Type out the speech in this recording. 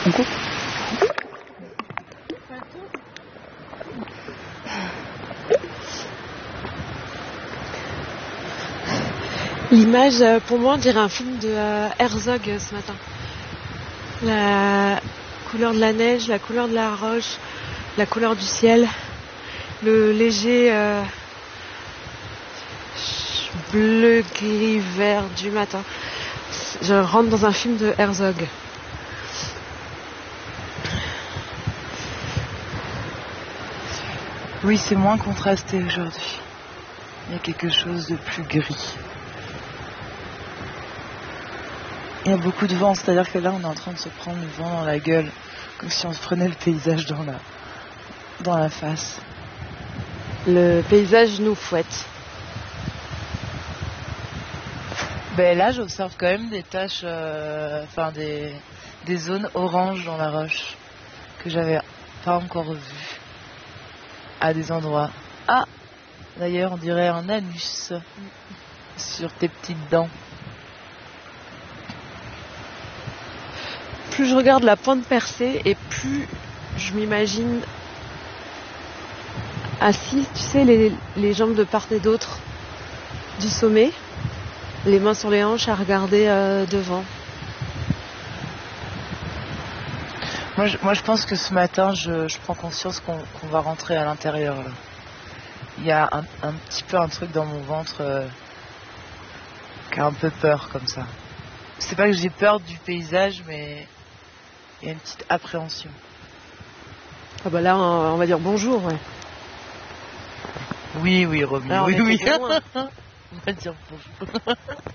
Coucou. L'image, pour moi, on dirait un film de Herzog ce matin. La couleur de la neige, la couleur de la roche, la couleur du ciel, le léger bleu, gris, vert du matin. Je rentre dans un film de Herzog. Oui, c'est moins contrasté aujourd'hui. Il y a quelque chose de plus gris. Il y a beaucoup de vent, c'est-à-dire que là on est en train de se prendre le vent dans la gueule, comme si on se prenait le paysage dans la face. Le paysage nous fouette. Ben là j'observe quand même des taches, des zones oranges dans la roche que j'avais pas encore vues à des endroits. Ah, d'ailleurs on dirait un anus sur tes petites dents. Plus je regarde la pointe percée et plus je m'imagine assis, tu sais, les jambes de part et d'autre du sommet, les mains sur les hanches à regarder devant. Moi je pense que ce matin je prends conscience qu'on va rentrer à l'intérieur là. Il y a un petit peu un truc dans mon ventre qui a un peu peur comme ça. C'est pas que j'ai peur du paysage, mais il y a une petite appréhension. Ah bah là on va dire bonjour, ouais. Oui, Romy, alors, oui. on va dire bonjour.